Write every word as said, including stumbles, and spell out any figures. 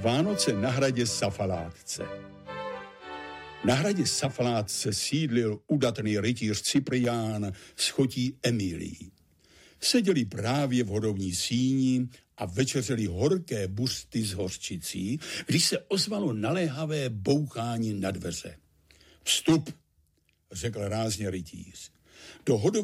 Vánoce na hradě Safalátce. Na hradě Safalátce sídlil udatný rytíř Cyprián s chotí Emilií. Seděli právě v hodovní síni a večeřeli horké buřty s hořčicí, když se ozvalo naléhavé bouchání na dveře. Vstup, řekl rázně rytíř. Do hodovní